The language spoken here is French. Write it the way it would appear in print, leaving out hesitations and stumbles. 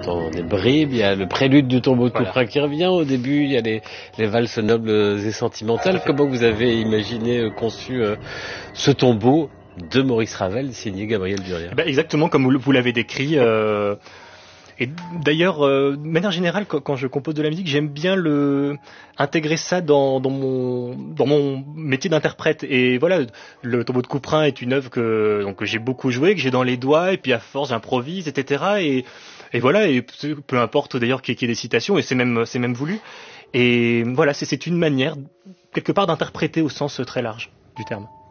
entend des bribes, il y a le prélude du tombeau de Couperin qui revient. Au début, il y a les valses nobles et sentimentales. Comment vous avez imaginé, conçu ce tombeau de Maurice Ravel, signé Gabriel Duriat? Exactement comme vous l'avez décrit. Et d'ailleurs, de manière générale, quand je compose de la musique, j'aime bien intégrer ça dans mon métier d'interprète. Et voilà, le tombeau de Couperin est une œuvre que j'ai beaucoup joué, que j'ai dans les doigts, et puis à force j'improvise, etc. Et voilà, et peu importe d'ailleurs qu'il y ait des citations, et c'est même voulu. Et voilà, c'est une manière quelque part d'interpréter au sens très large du terme.